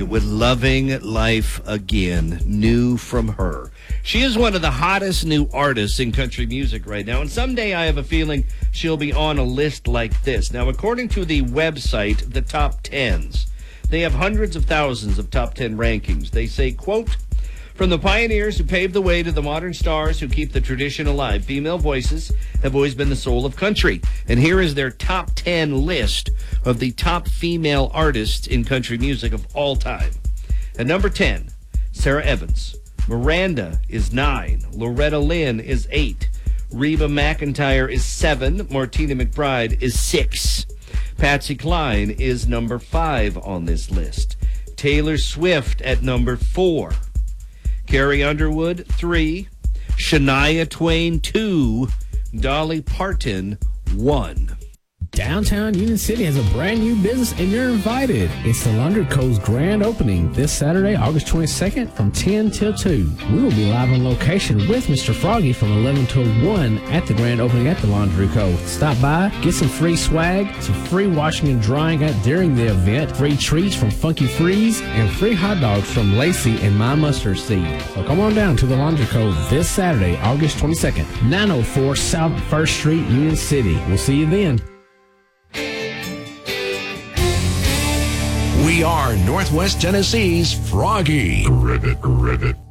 With Loving Life Again, new from her. She is one of the hottest new artists in country music right now, and someday I have a feeling she'll be on a list like this. Now, according to the website, the Top Tens, they have hundreds of thousands of top 10 rankings. They say, quote, from the pioneers who paved the way to the modern stars who keep the tradition alive, female voices have always been the soul of country. And here is their top 10 list of the top female artists in country music of all time. At number 10, Sarah Evans. Miranda is 9. Loretta Lynn is 8. Reba McEntire is 7. Martina McBride is 6. Patsy Cline is number 5 on this list. Taylor Swift at number 4. Carrie Underwood, 3. Shania Twain, 2. Dolly Parton, 1. Downtown Union City has a brand new business and you're invited. It's the Laundry Co.'s grand opening this Saturday, August 22nd from 10 till 2. We will be live on location with Mr. Froggy from 11 till 1 at the grand opening at the Laundry Co. Stop by, get some free swag, some free washing and drying during the event, free treats from Funky Freeze, and free hot dogs from Lacey and My Mustard Seed. So come on down to the Laundry Co. this Saturday, August 22nd, 904 South 1st Street, Union City. We'll see you then. We are Northwest Tennessee's Froggy. Ribbit.